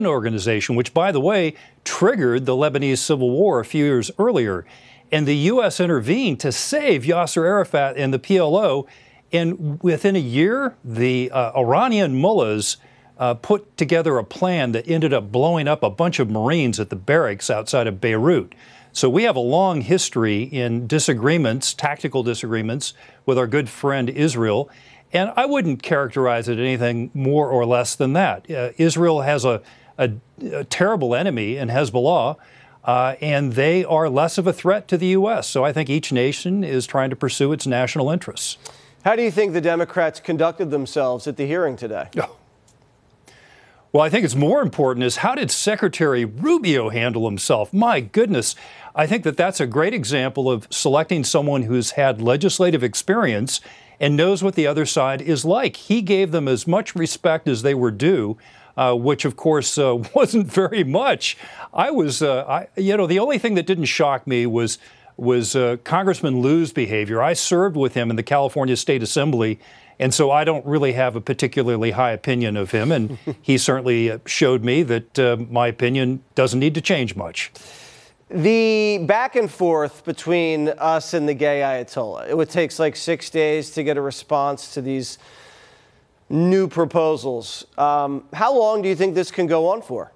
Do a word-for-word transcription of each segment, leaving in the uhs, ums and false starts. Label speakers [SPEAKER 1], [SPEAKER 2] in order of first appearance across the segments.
[SPEAKER 1] organization, which, by the way, triggered the Lebanese civil war a few years earlier. And the U S intervened to save Yasser Arafat and the P L O. And within a year, the uh, Iranian mullahs uh, put together a plan that ended up blowing up a bunch of Marines at the barracks outside of Beirut. So we have a long history in disagreements, tactical disagreements, with our good friend Israel. And I wouldn't characterize it anything more or less than that. Uh, Israel has a, a, a terrible enemy in Hezbollah, uh, and they are less of a threat to the U S. So I think each nation is trying to pursue its national interests.
[SPEAKER 2] How do you think the Democrats conducted themselves at the hearing today?
[SPEAKER 1] Oh. Well, I think it's more important is how did Secretary Rubio handle himself? My goodness, I think that that's a great example of selecting someone who's had legislative experience and knows what the other side is like. He gave them as much respect as they were due, uh, which, of course, uh, wasn't very much. I was, uh, I, you know, the only thing that didn't shock me was was uh, Congressman Liu's behavior. I served with him in the California State Assembly, and so I don't really have a particularly high opinion of him. And he certainly showed me that uh, my opinion doesn't need to change much.
[SPEAKER 2] The back and forth between us and the gay Ayatollah, it would take like six days to get a response to these new proposals. Um, how long do you think this can go on for?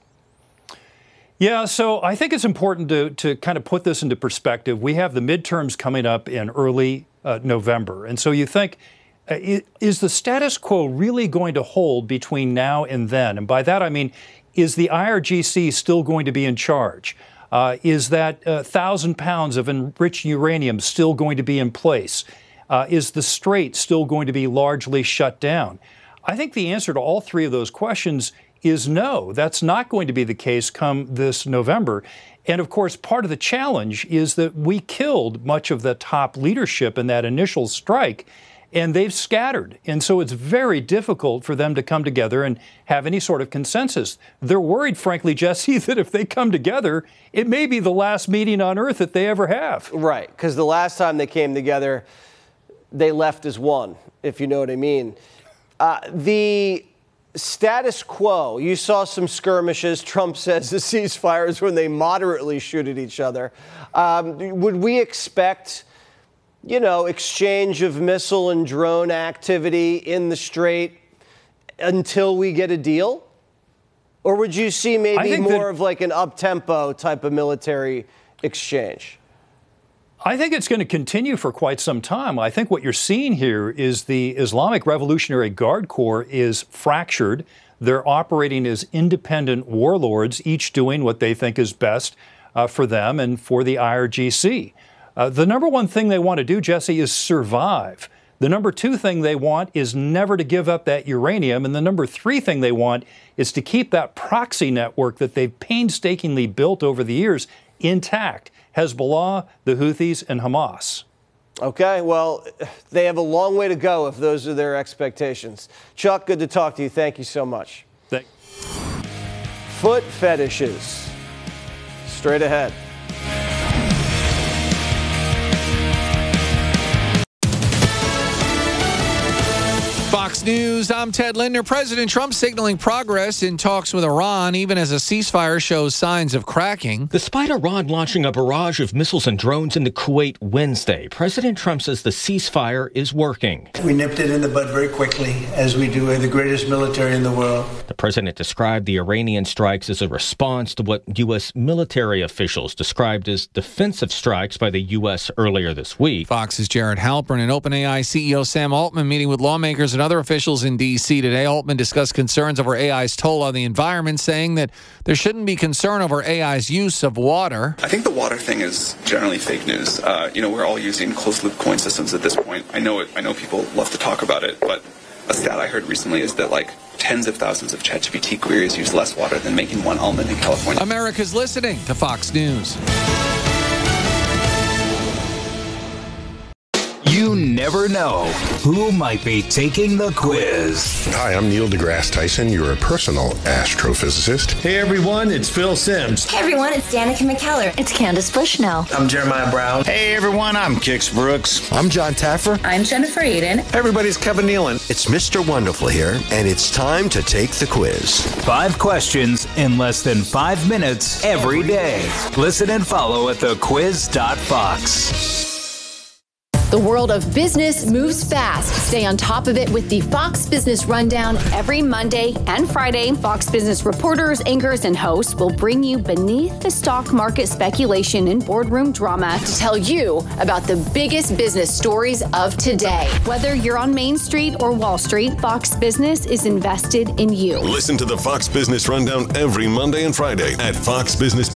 [SPEAKER 1] Yeah, so I think it's important to, to kind of put this into perspective. We have the midterms coming up in early uh, November. And so you think, uh, is the status quo really going to hold between now and then? And by that, I mean, is the I R G C still going to be in charge? Uh, is that uh, thousand pounds of enriched uranium still going to be in place? Uh, is the Strait still going to be largely shut down? I think the answer to all three of those questions is no. That's not going to be the case come this November. And of course, part of the challenge is that we killed much of the top leadership in that initial strike, and they've scattered. And so it's very difficult for them to come together and have any sort of consensus. They're worried, frankly, Jesse, that if they come together, it may be the last meeting on earth that they ever have.
[SPEAKER 2] Right, because the last time they came together, they left as one, if you know what I mean. Uh, the status quo, you saw some skirmishes. Trump says the ceasefire is when they moderately shoot at each other. Um, would we expect, you know, exchange of missile and drone activity in the Strait until we get a deal? Or would you see maybe more that, of like an up-tempo type of military exchange?
[SPEAKER 1] I think it's going to continue for quite some time. I think what you're seeing here is the Islamic Revolutionary Guard Corps is fractured. They're operating as independent warlords, each doing what they think is best uh, for them and for the I R G C. Uh, the number one thing they want to do, Jesse, is survive. The number two thing they want is never to give up that uranium. And the number three thing they want is to keep that proxy network that they've painstakingly built over the years intact. Hezbollah, the Houthis, and Hamas.
[SPEAKER 2] Okay, well, they have a long way to go if those are their expectations. Chuck, good to talk to you. Thank you so much.
[SPEAKER 1] Thanks.
[SPEAKER 2] Foot fetishes. Straight ahead.
[SPEAKER 3] Fox News, I'm Ted Linder. President Trump signaling progress in talks with Iran, even as a ceasefire shows signs of cracking.
[SPEAKER 4] Despite Iran launching a barrage of missiles and drones into Kuwait Wednesday, President Trump says the ceasefire is working.
[SPEAKER 5] We nipped it in the bud very quickly, as we do. We're the greatest military in the world.
[SPEAKER 4] The president described the Iranian strikes as a response to what U S military officials described as defensive strikes by the U S earlier this week.
[SPEAKER 3] Fox's Jared Halpern and OpenAI C E O Sam Altman meeting with lawmakers and other officials in D C today. Altman discussed concerns over A I's toll on the environment, saying that there shouldn't be concern over A I's use of water.
[SPEAKER 6] I think the water thing is generally fake news. Uh, you know, we're all using closed-loop coin systems at this point. I know it. I know people love to talk about it, but a stat I heard recently is that like tens of thousands of ChatGPT queries use less water than making one almond in California.
[SPEAKER 3] America's listening to Fox News.
[SPEAKER 7] You never never know who might be taking the quiz.
[SPEAKER 8] Hi, I'm Neil deGrasse Tyson, your personal astrophysicist.
[SPEAKER 9] Hey everyone, it's Phil Simms.
[SPEAKER 10] Hey everyone, it's Danica McKellar.
[SPEAKER 11] It's Candace Bushnell.
[SPEAKER 12] I'm Jeremiah Brown.
[SPEAKER 13] Hey everyone, I'm Kix Brooks.
[SPEAKER 14] I'm John Taffer.
[SPEAKER 15] I'm Jennifer Aiden.
[SPEAKER 16] Hey everybody, it's Kevin Nealon.
[SPEAKER 17] It's Mister Wonderful here, and it's time to take the quiz.
[SPEAKER 7] Five questions in less than five minutes every day. Listen and follow at the quiz dot fox.
[SPEAKER 18] The world of business moves fast. Stay on top of it with the Fox Business Rundown. Every Monday and Friday, Fox Business reporters, anchors, and hosts will bring you beneath the stock market speculation and boardroom drama to tell you about the biggest business stories of today. Whether you're on Main Street or Wall Street, Fox Business is invested in you.
[SPEAKER 19] Listen to the Fox Business Rundown every Monday and Friday at Fox Business.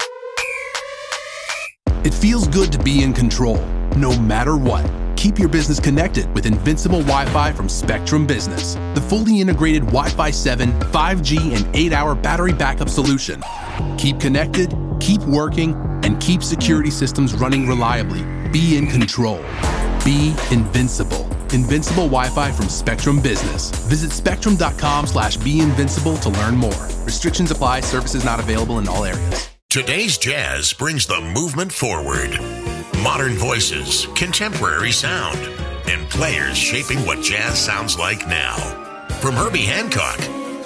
[SPEAKER 20] It feels good to be in control, no matter what. Keep your business connected with Invincible Wi-Fi from Spectrum Business, the fully integrated Wi-Fi seven, five G, and eight hour battery backup solution. Keep connected, keep working, and keep security systems running reliably. Be in control. Be invincible. Invincible Wi-Fi from Spectrum Business. Visit spectrum.com slash be invincible to learn more. Restrictions apply. Services not available in all areas.
[SPEAKER 21] Today's jazz brings the movement forward. Modern voices, contemporary sound, and players shaping what jazz sounds like now. From Herbie Hancock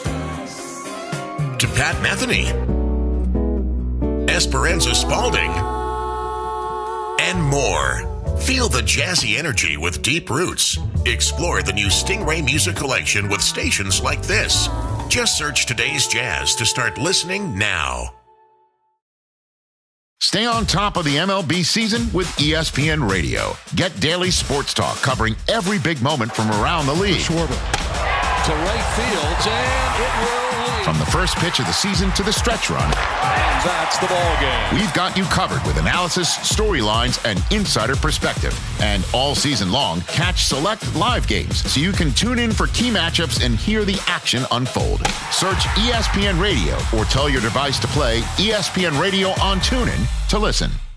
[SPEAKER 21] to Pat Metheny, Esperanza Spalding, and more. Feel the jazzy energy with deep roots. Explore the new Stingray Music Collection with stations like this. Just search Today's Jazz to start listening now.
[SPEAKER 22] Stay on top of the M L B season with E S P N Radio. Get daily sports talk covering every big moment from around the league.
[SPEAKER 3] Schwarber to right field, and it will lead.
[SPEAKER 22] From the first pitch of the season to the stretch run.
[SPEAKER 3] And that's the ball game.
[SPEAKER 22] We've got you covered with analysis, storylines, and insider perspective. And all season long, catch select live games so you can tune in for key matchups and hear the action unfold. Search E S P N Radio or tell your device to play E S P N Radio on TuneIn to listen.